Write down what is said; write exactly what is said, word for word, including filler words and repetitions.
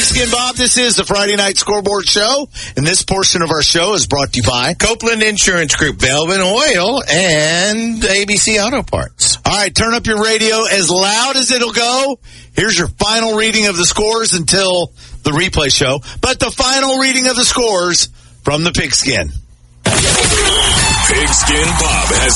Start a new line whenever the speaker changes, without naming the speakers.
Pigskin Bob. This is the Friday Night Scoreboard Show, and this portion of our show is brought to you by
Copeland Insurance Group, Belvin Oil, and A B C Auto Parts.
All right, turn up your radio as loud as it'll go. Here's your final reading of the scores until the replay show, but the final reading of the scores from the Pigskin.
Pigskin Bob has